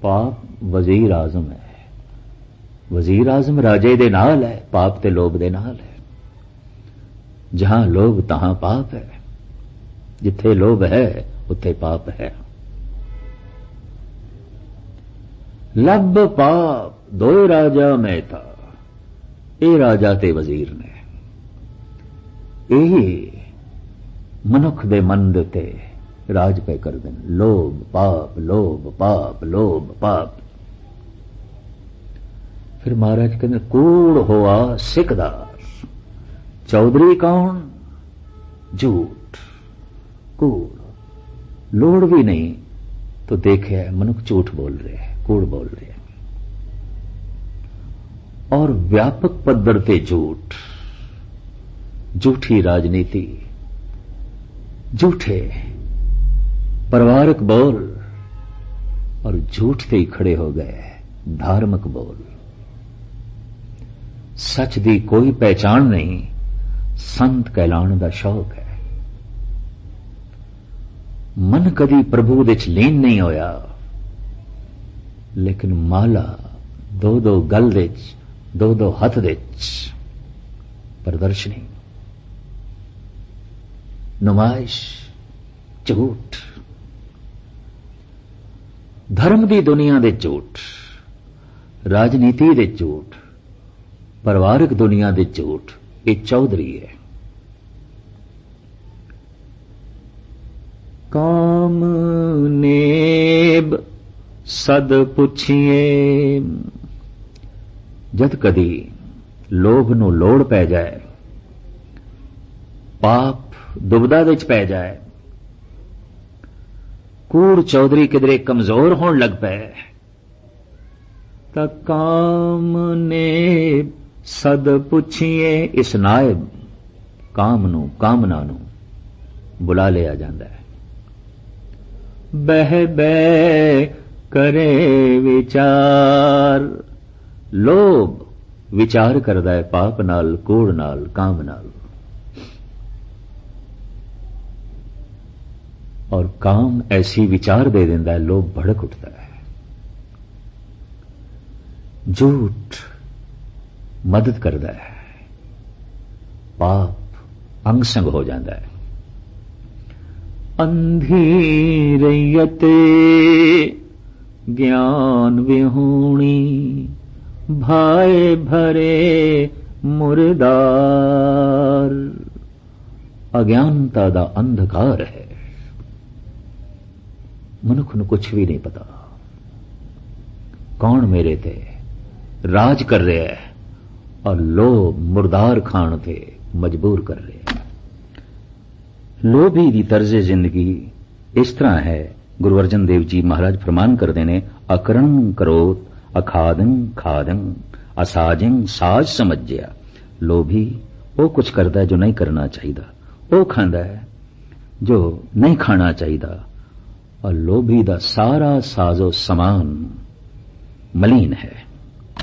पाप वजीर आजम है। वजीर आजम राजे दे नाल है, पाप ते लोभ दे नाल है। जहां लोभ तहां पाप है, जिथे लोभ है उत्थे पाप है। लब पाप दो राजा मैं था, ये राजा ते वजीर ने यही मनुख दे मन दे उत्ते राज पे कर देन। लोभ पाप, लोभ पाप, लोभ पाप। फिर महाराज कहते कूड़ होआ सिकदार। चौधरी कौन? झूठ, कूड़। लोड़ भी नहीं तो देखे मनुख झूठ बोल रहे हैं, कूड़ बोल रहे हैं। और व्यापक पद्धर ते झूठ, झूठी राजनीति, झूठे परिवारक बोल, और झूठ से ही खड़े हो गए धार्मिक बोल। सच दी कोई पहचान नहीं, संत कहलाने का शौक है। मन कदी प्रभु दे च लीन नहीं होया, लेकिन माला दो दो गल दे च, दो दो हथ दे च प्रदर्शनी, नुमाइश, झूठ। धर्म की दुनिया दे झूठ, राजनीति दे झूठ, परिवारिक दुनिया दे झूठ, ये चौधरी है। काम नेब सद पुछिए। जद कदी लोभ नूं लोड़ पै जाए, पाप दुबदा विच पै जाए, कूड़ चौधरी किधरे कमजोर होने लग पे, तां काम नेब सद पुछिए। इस नायब काम नूं, कामना नूं बुला लिया जाता है। बह बह करे विचार। लोभ विचार करदा है पाप नाल, कूड़ नाल, काम नाल। और काम ऐसी विचार दे देंदा है, लोभ भड़क उठता है। झूठ मदद करता है, पाप अंग संग हो जाता है। अंधी रैयते ज्ञान विहूणी, भाए भरे मुरदार। अज्ञानता दा अंधकार है, मनुख नूं कुछ भी नहीं पता कौन मेरे ते राज कर रहा है, और लोभ मुर्दार खान थे मजबूर कर रहे हैं। लोभी दी तर्जे जिंदगी इस तरह है। गुरु अर्जन देव जी महाराज फरमान करते ने, अकरण करोत अखादन खादन असाजन साज समझिया। लोभी वो कुछ करता है जो नहीं करना चाहिए, वो खांदा है जो नहीं खाना चाहिए, और लोभी दा सारा साजो समान मलीन है।